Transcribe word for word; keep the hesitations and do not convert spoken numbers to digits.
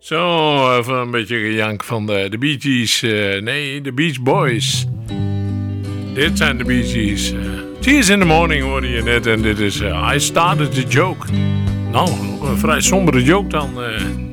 Zo, even een beetje gejank van de, de Bee Gees. Uh, nee, de Beach Boys. Dit zijn de Bee Gees. Uh, Tears in the Morning hoorde je net. En dit is uh, I Started the Joke. Nou, een vrij sombere joke dan. Uh,